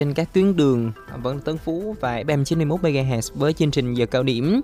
trên các tuyến đường Vân Tân Phú và FM 91 MHz với chương trình giờ cao điểm.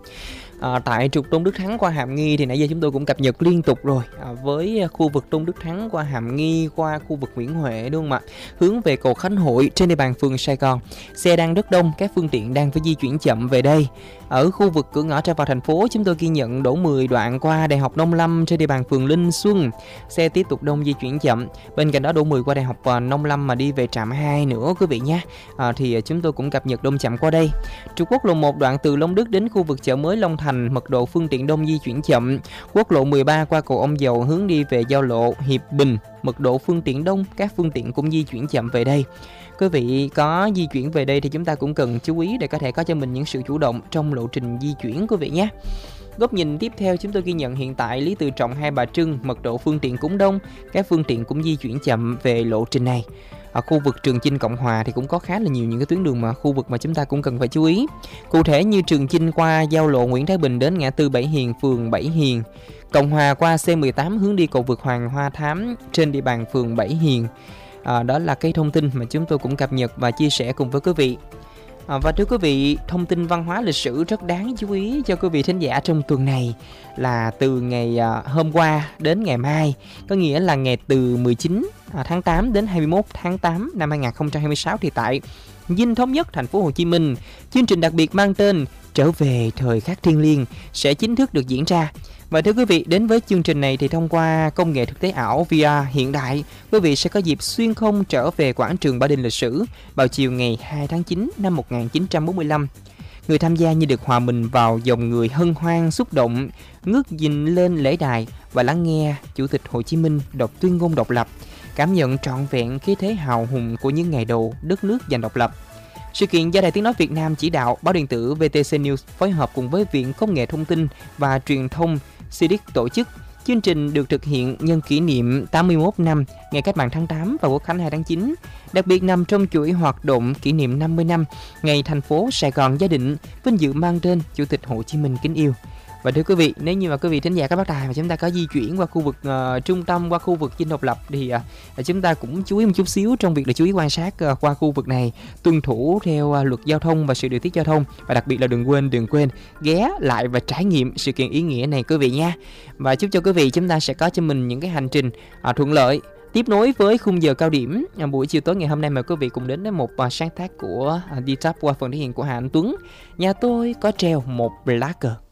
Tại trục Tôn Đức Thắng qua Hàm Nghi thì nãy giờ chúng tôi cũng cập nhật liên tục rồi, với khu vực Tôn Đức Thắng qua Hàm Nghi, qua khu vực Nguyễn Huệ, đúng không ạ? Hướng về cầu Khánh Hội trên địa bàn phường Sài Gòn, xe đang rất đông, các phương tiện đang phải di chuyển chậm về đây. Ở khu vực cửa ngõ ra vào thành phố, chúng tôi ghi nhận đổ 10 đoạn qua Đại học Nông Lâm trên địa bàn phường Linh Xuân, xe tiếp tục đông, di chuyển chậm. Bên cạnh đó đổ 10 qua Đại học Nông Lâm mà đi về trạm 2 nữa quý vị nhé. Thì chúng tôi cũng cập nhật đông chậm qua đây. Trục quốc lộ 1 đoạn từ Long Đức đến khu vực chợ mới Long Thành, mật độ phương tiện đông, di chuyển chậm. Quốc lộ 13 qua cầu Ông Dầu hướng đi về giao lộ Hiệp Bình, mật độ phương tiện đông, các phương tiện cũng di chuyển chậm về đây. Quý vị có di chuyển về đây thì chúng ta cũng cần chú ý để có thể có cho mình những sự chủ động trong lộ trình di chuyển quý vị nhé. Góc nhìn tiếp theo chúng tôi ghi nhận hiện tại Lý Tự Trọng, Hai Bà Trưng, mật độ phương tiện cũng đông, các phương tiện cũng di chuyển chậm về lộ trình này. Ở khu vực Trường Chinh, Cộng Hòa thì cũng có khá là nhiều những cái tuyến đường mà khu vực mà chúng ta cũng cần phải chú ý. Cụ thể như Trường Chinh qua giao lộ Nguyễn Thái Bình đến ngã tư Bảy Hiền, phường Bảy Hiền. Cộng Hòa qua C18 hướng đi cầu vượt Hoàng Hoa Thám trên địa bàn phường Bảy Hiền. Đó là cái thông tin mà chúng tôi cũng cập nhật và chia sẻ cùng với quý vị. Và thưa quý vị, thông tin văn hóa lịch sử rất đáng chú ý cho quý vị thính giả trong tuần này là từ ngày hôm qua đến ngày mai, có nghĩa là ngày từ 19 tháng 8 đến 21 tháng 8 năm 2026 thì tại Dinh Thống Nhất, thành phố Hồ Chí Minh, chương trình đặc biệt mang tên Trở về thời khắc thiêng liêng sẽ chính thức được diễn ra. Và thưa quý vị, đến với chương trình này thì thông qua công nghệ thực tế ảo VR hiện đại, quý vị sẽ có dịp xuyên không trở về quảng trường Ba Đình lịch sử vào chiều ngày 2 tháng 9 năm 1945. Người tham gia như được hòa mình vào dòng người hân hoan xúc động, ngước nhìn lên lễ đài và lắng nghe Chủ tịch Hồ Chí Minh đọc tuyên ngôn độc lập, cảm nhận trọn vẹn khí thế hào hùng của những ngày đầu đất nước giành độc lập. Sự kiện do Đài Tiếng nói Việt Nam chỉ đạo, báo điện tử VTC News phối hợp cùng với Viện Công nghệ Thông tin và Truyền thông CIDIC tổ chức. Chương trình được thực hiện nhân kỷ niệm 81 năm ngày Cách mạng tháng 8 và Quốc khánh 2 tháng 9, đặc biệt nằm trong chuỗi hoạt động kỷ niệm 50 năm ngày thành phố Sài Gòn gia định, vinh dự mang tên Chủ tịch Hồ Chí Minh kính yêu. Và thưa quý vị, nếu như mà quý vị thính giả các bác đài mà chúng ta có di chuyển qua khu vực trung tâm, qua khu vực Dinh Độc Lập thì chúng ta cũng chú ý một chút xíu trong việc là chú ý quan sát qua khu vực này, tuân thủ theo luật giao thông và sự điều tiết giao thông, và đặc biệt là đừng quên ghé lại và trải nghiệm sự kiện ý nghĩa này quý vị nha. Và chúc cho quý vị chúng ta sẽ có cho mình những cái hành trình thuận lợi tiếp nối với khung giờ cao điểm. Buổi chiều tối ngày hôm nay mời quý vị cùng đến với một sáng tác của D-Top qua phần thể hiện của Hà Anh Tuấn. Nhà tôi có treo một lá cờ.